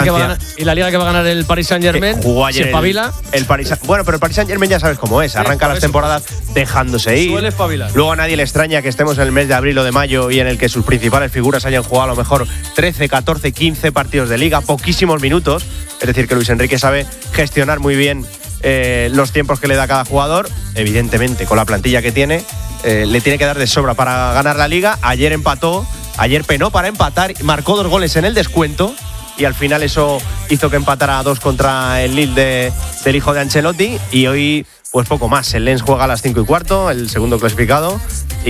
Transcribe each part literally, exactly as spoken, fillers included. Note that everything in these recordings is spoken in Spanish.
que va a ganar, y la liga que va a ganar el Paris Saint-Germain. Jugó ayer se espabila. El, el Paris, bueno, pero el Paris Saint-Germain ya sabes cómo es. Sí, arranca las temporadas dejándose ir. Suele espabilar. Luego a nadie le extraña que estemos en el mes de abril o de mayo y en el que sus principales figuras hayan jugado a lo mejor trece, catorce, quince partidos de liga, poquísimos minutos. Es decir, que Luis Enrique sabe gestionar muy bien eh, los tiempos que le da cada jugador. Evidentemente, con la plantilla que tiene, eh, le tiene que dar de sobra para ganar la liga. Ayer empató, ayer penó para empatar, marcó dos goles en el descuento y al final eso hizo que empatara a dos contra el Lille de, del hijo de Ancelotti. Y hoy, pues poco más. El Lens juega a las cinco y cuarto, el segundo clasificado,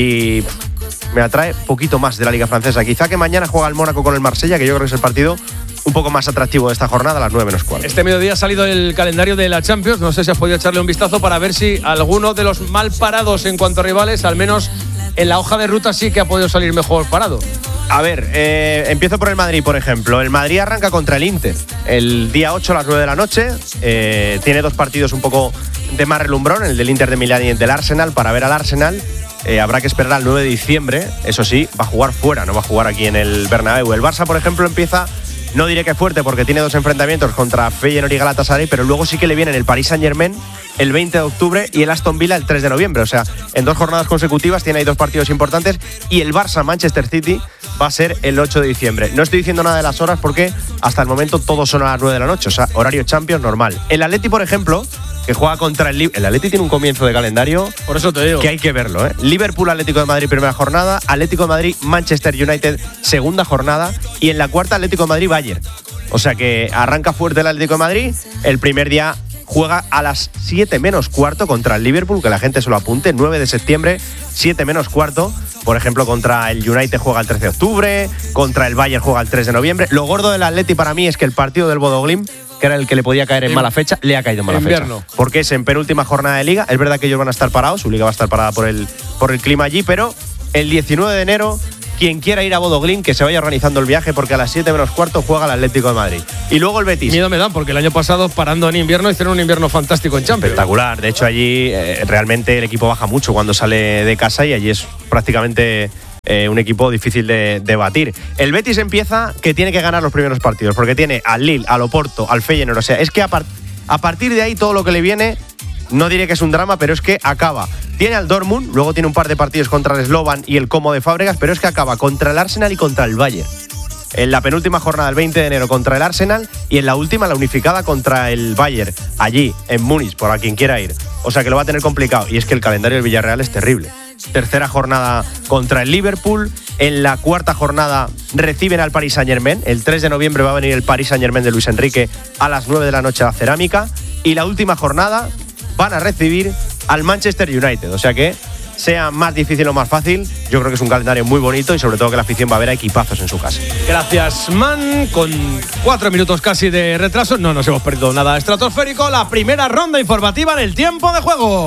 y me atrae poquito más de la liga francesa. Quizá que mañana juega el Mónaco con el Marsella, que yo creo que es el partido un poco más atractivo de esta jornada, a las nueve menos cuarto. Este mediodía ha salido el calendario de la Champions. No sé si has podido echarle un vistazo para ver si alguno de los mal parados en cuanto a rivales, al menos en la hoja de ruta, sí que ha podido salir mejor parado. A ver, eh, empiezo por el Madrid, por ejemplo. El Madrid arranca contra el Inter el día ocho a las nueve de la noche. Eh, tiene dos partidos un poco de más relumbrón, el del Inter de Milán y el del Arsenal. Para ver al Arsenal eh, habrá que esperar al nueve de diciembre. Eso sí, va a jugar fuera, no va a jugar aquí en el Bernabéu. El Barça, por ejemplo, empieza, no diré que fuerte porque tiene dos enfrentamientos contra Feyenoord y Galatasaray, pero luego sí que le vienen el Paris Saint-Germain el veinte de octubre y el Aston Villa el tres de noviembre. O sea, en dos jornadas consecutivas tiene ahí dos partidos importantes, y el Barça-Manchester City va a ser el ocho de diciembre. No estoy diciendo nada de las horas porque hasta el momento todos son a las nueve de la noche, o sea, horario Champions normal. El Atleti, por ejemplo, que juega contra el Liverpool. El Atleti tiene un comienzo de calendario, por eso te digo, que hay que verlo, ¿eh? Liverpool, Atlético de Madrid, primera jornada. Atlético de Madrid, Manchester United, segunda jornada. Y en la cuarta, Atlético de Madrid, Bayern. O sea que arranca fuerte el Atlético de Madrid. El primer día juega a las siete menos cuarto contra el Liverpool, que la gente se lo apunte, nueve de septiembre, siete menos cuarto. Por ejemplo, contra el United juega el trece de octubre, contra el Bayern juega el tres de noviembre. Lo gordo del Atleti para mí es que el partido del Bodø Glimt, que era el que le podía caer en mala fecha, le ha caído en mala Invierno. fecha. Porque es en penúltima jornada de liga. Es verdad que ellos van a estar parados, su liga va a estar parada por el, por el clima allí, pero el diecinueve de enero, quien quiera ir a Bodø Glimt, que se vaya organizando el viaje, porque a las siete menos cuarto juega el Atlético de Madrid. Y luego el Betis. Miedo me dan, porque el año pasado, parando en invierno, hicieron un invierno fantástico en Champions. Espectacular. De hecho, allí eh, realmente el equipo baja mucho cuando sale de casa, y allí es prácticamente eh, un equipo difícil de, de batir. El Betis empieza que tiene que ganar los primeros partidos, porque tiene al Lille, al Oporto, al Feyenoord. O sea, es que a, par- a partir de ahí todo lo que le viene, no diré que es un drama, pero es que acaba. Tiene al Dortmund, luego tiene un par de partidos contra el Slovan y el Como de Fábregas, pero es que acaba contra el Arsenal y contra el Bayern. En la penúltima jornada, el veinte de enero, contra el Arsenal, y en la última, la unificada, contra el Bayern, allí, en Múnich, por a quien quiera ir. O sea que lo va a tener complicado. Y es que el calendario del Villarreal es terrible. Tercera jornada contra el Liverpool. En la cuarta jornada reciben al Paris Saint-Germain. El tres de noviembre va a venir el Paris Saint-Germain de Luis Enrique a las nueve de la noche a la Cerámica. Y la última jornada van a recibir al Manchester United. O sea que, sea más difícil o más fácil, yo creo que es un calendario muy bonito, y sobre todo que la afición va a ver a equipazos en su casa. Gracias, Man. Con cuatro minutos casi de retraso, no nos hemos perdido nada estratosférico. La primera ronda informativa del tiempo de juego.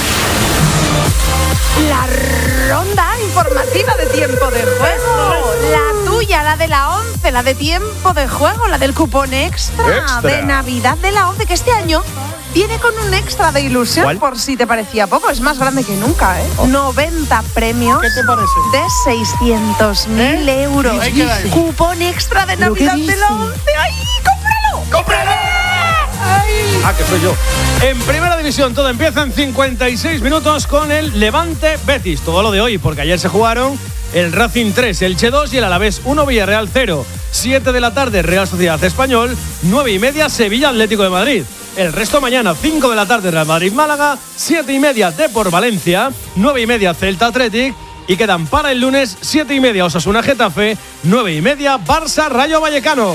La ronda informativa de tiempo de juego. La tuya, la de la once, la de tiempo de juego, la del cupón extra, Extra. de Navidad de la once, que este año viene con un extra de ilusión. ¿Cuál? Por si te parecía poco, es más grande que nunca, ¿eh? Oh. noventa premios. ¿Qué te parece? De seiscientos mil ¿Eh? euros. Ahí queda ahí. Cupón extra de ¿Pero qué Navidad de la dice? once. ¡Ay, cómpralo! ¡Cómpralo! Ah, que soy yo. En primera división todo empieza en cincuenta y seis minutos con el Levante Betis. Todo lo de hoy, porque ayer se jugaron el Racing tres, el Elche dos y el Alavés uno, Villarreal cero. siete de la tarde, Real Sociedad Español. nueve y media, Sevilla Atlético de Madrid. El resto mañana, cinco de la tarde, Real Madrid Málaga. siete y media, Depor Valencia. nueve y media, Celta Athletic. Y quedan para el lunes, siete y media, Osasuna Getafe. nueve y media, Barça Rayo Vallecano.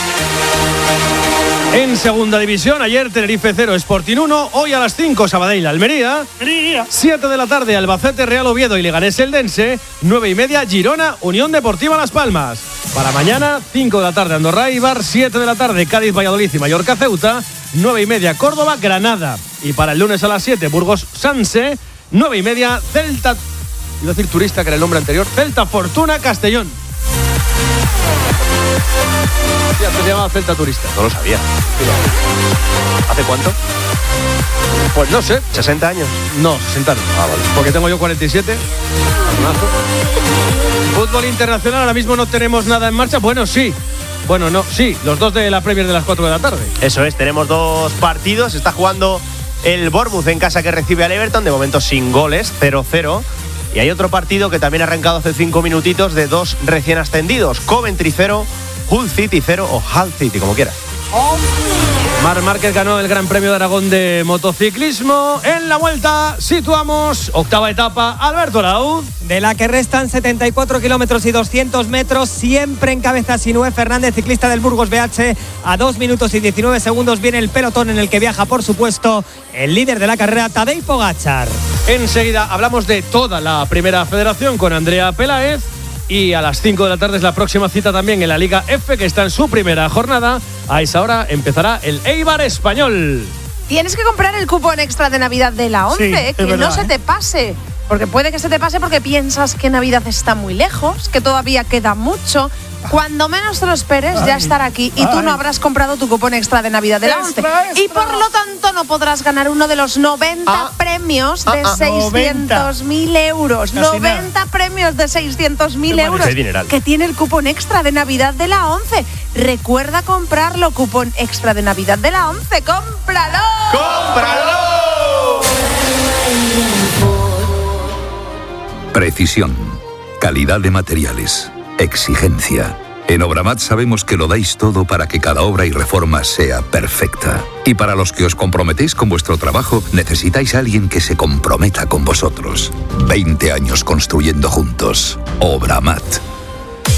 En segunda división, ayer Tenerife cero, Sporting uno. Hoy a las cinco, Sabadell Almería. siete de la tarde, Albacete Real Oviedo y Leganés Eldense. nueve y media, Girona Unión Deportiva Las Palmas. Para mañana, cinco de la tarde, Andorra Eibar. siete de la tarde, Cádiz Valladolid y Mallorca Ceuta. nueve y media, Córdoba Granada. Y para el lunes a las siete, Burgos Sanse. nueve y media, Celta. Iba a decir Turista, que era el nombre anterior. Celta Fortuna Castellón. Sí, antes se llamaba Celta Turista. No lo sabía. ¿Hace cuánto? Pues no sé. ¿sesenta años? No, sesenta no. Ah, vale. Porque tengo yo cuarenta y siete. Fútbol internacional, ahora mismo no tenemos nada en marcha. Bueno, sí. Bueno, no, sí, los dos de la Premier de las cuatro de la tarde. Eso es, tenemos dos partidos. Está jugando el Bournemouth en casa que recibe al Everton, de momento sin goles, cero cero. Y hay otro partido que también ha arrancado hace cinco minutitos de dos recién ascendidos. Coventry cero, Hull City cero o Hull City, como quieras. Marc Márquez ganó el Gran Premio de Aragón de motociclismo. En la vuelta situamos octava etapa, Alberto Lauz. De la que restan setenta y cuatro kilómetros y doscientos metros, siempre en cabeza Sinué Fernández, ciclista del Burgos B H. A dos minutos y diecinueve segundos viene el pelotón en el que viaja, por supuesto, el líder de la carrera, Tadej Pogačar. Enseguida hablamos de toda la Primera Federación con Andrea Peláez. Y a las cinco de la tarde es la próxima cita también en la Liga F, que está en su primera jornada. A esa hora empezará el Eibar Español. Tienes que comprar el cupón extra de Navidad de la once, Sí, eh, que verdad, no se ¿eh? te pase. Porque puede que se te pase porque piensas que Navidad está muy lejos, que todavía queda mucho. Cuando menos te lo esperes, ay, ya estará aquí y ay. tú no habrás comprado tu cupón extra de Navidad de la once. Y por lo tanto no podrás ganar uno de los noventa ah. premios de ah, ah. seiscientos mil euros. Casi noventa nada. Premios de seiscientos mil euros que tiene el cupón extra de Navidad de la once. Recuerda comprarlo, cupón extra de Navidad de la once. ¡Cómpralo! ¡Cómpralo! Precisión, calidad de materiales, exigencia. En Obramat sabemos que lo dais todo para que cada obra y reforma sea perfecta. Y para los que os comprometéis con vuestro trabajo, necesitáis a alguien que se comprometa con vosotros. veinte años construyendo juntos. Obramat.